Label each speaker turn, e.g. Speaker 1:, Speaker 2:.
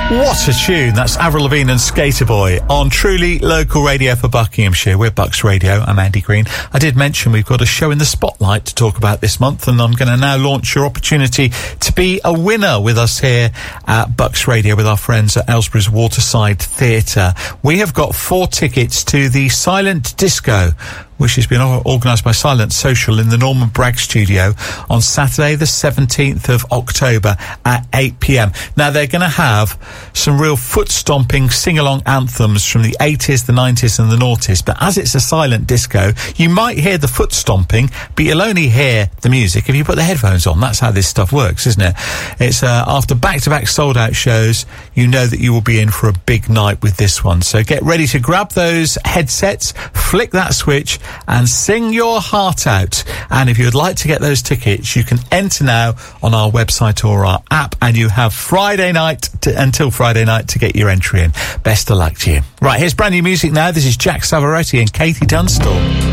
Speaker 1: What a tune. That's Avril Lavigne and Skater Boy on truly local radio for Buckinghamshire. We're Bucks Radio. I'm Andy Green. I did mention we've got a show in the spotlight to talk about this month, and I'm going to now launch your opportunity to be a winner with us here at Bucks Radio with our friends at Aylesbury's Waterside Theatre. We have got 4 tickets to the Silent Disco, which has been organised by Silent Social in the Norman Bragg studio on Saturday the 17th of October at 8 p.m. Now, they're going to have some real foot-stomping sing-along anthems from the 80s, the 90s and the noughties, but as it's a silent disco, you might hear the foot-stomping, but you'll only hear the music if you put the headphones on. That's how this stuff works, isn't it? It's after back-to-back sold-out shows, you know that you will be in for a big night with this one. So get ready to grab those headsets, flick that switch, and sing your heart out. And if you would like to get those tickets, you can enter now on our website or our app, and you have until Friday night to get your entry in. Best of luck to you. Right, here's brand new music now. This is Jack Savaretti and Katie Tunstall.